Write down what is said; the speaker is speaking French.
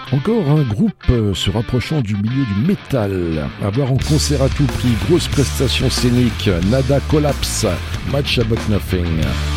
Encore un groupe se rapprochant du milieu du métal. À voir en concert à tout prix, grosse prestation scénique, Nada Collapse, Match About Nothing.